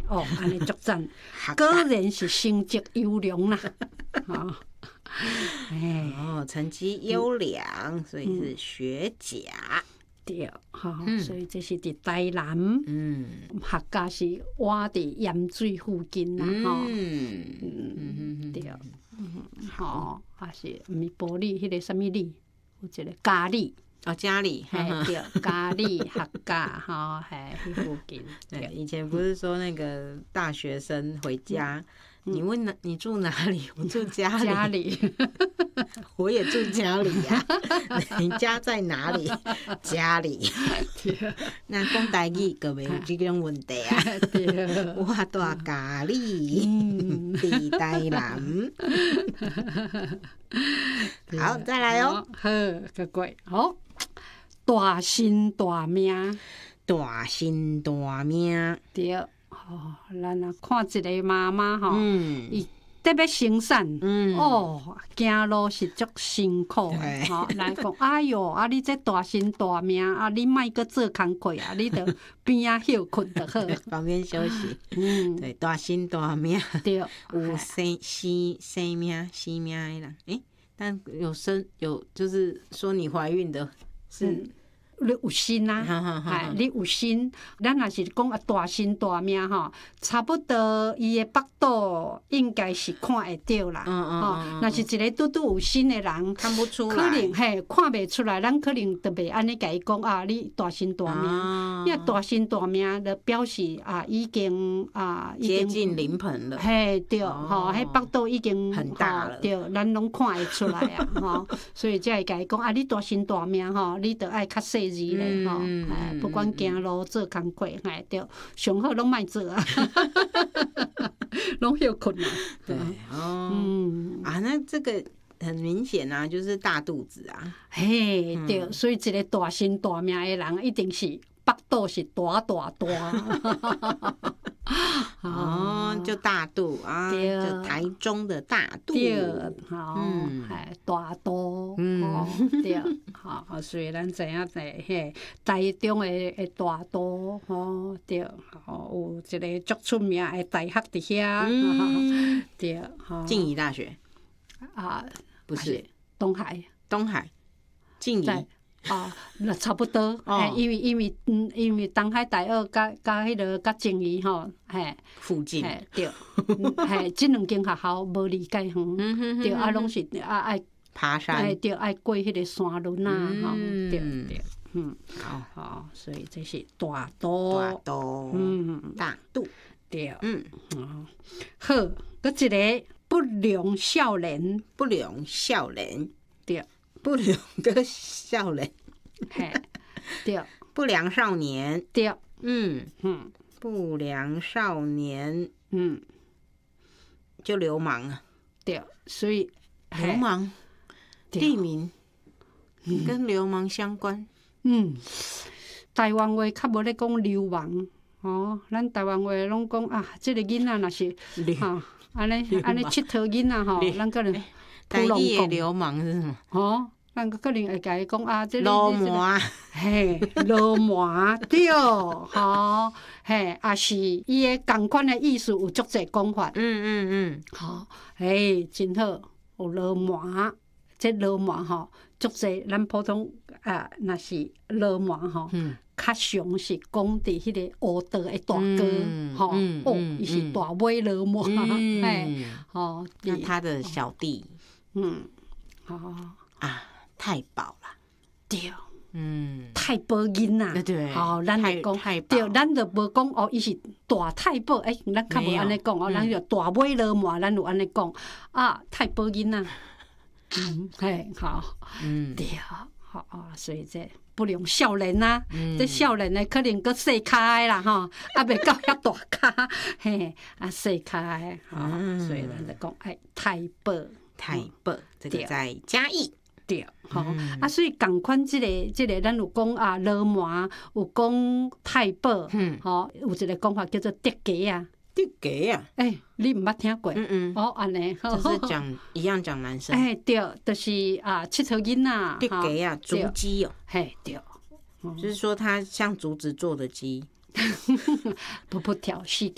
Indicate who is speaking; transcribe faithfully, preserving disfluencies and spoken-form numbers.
Speaker 1: 哦，安尼足赞，果然是成绩优良啦，哦，
Speaker 2: 哎，哦，成绩优良，所以是学甲。
Speaker 1: 对，吼，所以这是伫台南，嗯，客家是活伫盐水附近啦，吼，嗯嗯，对，嗯，吼，也是毋是玻璃，迄个什么里，有一个咖喱。
Speaker 2: 哦，家里，
Speaker 1: 嘿，对，咖喱客家，吼，嘿，迄附近。
Speaker 2: 对，以前不是说那个大学生回家，你问哪你住哪里？我住家里。
Speaker 1: 家里，
Speaker 2: 我也住家里呀。你家在哪里？家里。那讲台语个袂有这种问题啊。我住家里，伫台南。好，再来哦。
Speaker 1: 好，个过好。大心大命，
Speaker 2: 大心大命，
Speaker 1: 对，哦，咱啊看一个妈妈吼，伊特别生产，嗯，哦，行路是足辛苦的，吼，来讲，哎哟，啊，你这大心大命，啊，你莫搁做工课啊，你着边仔休困就好，
Speaker 2: 旁边休息，嗯，对，大心大命，
Speaker 1: 对，
Speaker 2: 有生生生命生命的人，诶，但有生有就是说你怀孕的是。
Speaker 1: 你有心啊，哎，你有心，咱若是讲啊大心大命吼，差不多伊的腹肚应该是看会到啦。吼，若是一个拄拄有心的人，
Speaker 2: 看不出来，
Speaker 1: 可能嘿看袂出来，咱可能就袂安尼甲伊讲啊，你大心大命。因为大心大命就表示啊，已经啊
Speaker 2: 接近临盆了。
Speaker 1: 嘿，对，吼，迄腹肚已经
Speaker 2: 很大了，
Speaker 1: 对，咱拢看会出来啊，吼，所以才会甲伊讲啊，你大心大命吼，你着爱较细。咧吼，哎，不管行路做工课，哎，对，上好拢莫做啊，拢休困啊。
Speaker 2: 对，哦，嗯啊，那这个很明显啊，就是大肚子啊。
Speaker 1: 嘿，对，所以一个大心大命的人，一定是腹肚是大大大。
Speaker 2: 哦，就大肚啊，就台中的大肚，
Speaker 1: 对，好，哎，大肚，哦，对，好，所以咱知影在迄台中的的大肚，哦，对，好，有一个足出名的大学伫遐，对，好，
Speaker 2: 静宜大学
Speaker 1: 啊，
Speaker 2: 不是
Speaker 1: 东海，
Speaker 2: 东海，静宜。
Speaker 1: 啊，那差不多，嘿，因为因为嗯，因为东海大学甲甲迄个甲静宜吼，嘿，
Speaker 2: 附近，
Speaker 1: 嘿，对，嘿，即两间学校无离介远，对，啊，拢是啊爱
Speaker 2: 爬山，
Speaker 1: 哎，对，爱过迄个山轮啊，吼，对对，嗯，
Speaker 2: 好，
Speaker 1: 好，所以这是大肚，
Speaker 2: 大肚，嗯，大肚，
Speaker 1: 对，嗯，好，搁一个不良少年，
Speaker 2: 不良少年，
Speaker 1: 对。
Speaker 2: 不良的少年，
Speaker 1: 嘿，对，
Speaker 2: 不良少年，
Speaker 1: 对，
Speaker 2: 嗯嗯，不良少年，
Speaker 1: 嗯，
Speaker 2: 就流氓啊，
Speaker 1: 对，所以
Speaker 2: 流氓地名跟流氓相关，嗯，
Speaker 1: 台湾话较无咧讲流氓，哦，咱台湾话拢讲啊，即个囡仔若是哈，安尼安尼佚佗囡仔吼，咱可能。
Speaker 2: 台语的流氓是什么？
Speaker 1: 哦，咱可能会甲伊讲啊，这个
Speaker 2: 流氓，
Speaker 1: 嘿，流氓对，吼，嘿，也是伊的共款的意思有足侪讲法。嗯嗯嗯，吼，嘿，真好，有流氓，这流氓吼，足侪咱普通啊，若是流氓吼，较常是讲伫迄个黑道的大哥，吼，哦，伊是大尾流氓，嘿，吼，
Speaker 2: 那他的小弟。
Speaker 1: 嗯，哦
Speaker 2: 啊，太保啦，
Speaker 1: 对，嗯，太保囡仔，
Speaker 2: 对，
Speaker 1: 好，咱来讲，对，咱就无讲哦，伊是大太保，诶，咱较无安尼讲哦，咱就大尾流氓，咱有安尼讲啊，太保囡仔，嗯，嘿，好，嗯，对，好啊，所以这不良少年啊，这少年的可能搁细卡的啦吼，啊，袂到遐大卡，嘿，啊，细卡的，吼，所以咱就讲，哎，太保。
Speaker 2: 太保，这个在嘉义，
Speaker 1: 对，吼啊，所以共款即个即个，咱有讲啊，流氓，有讲太保，吼，有一个讲法叫做德家啊，
Speaker 2: 德家啊，
Speaker 1: 诶，你毋捌听过？嗯嗯，哦，安尼，
Speaker 2: 就是讲一样讲男生，
Speaker 1: 诶，对，就是啊，佚佗囡仔，
Speaker 2: 德家啊，竹鸡哦，
Speaker 1: 嘿，对，
Speaker 2: 就是说它像竹子做的鸡，
Speaker 1: 不不跳，是。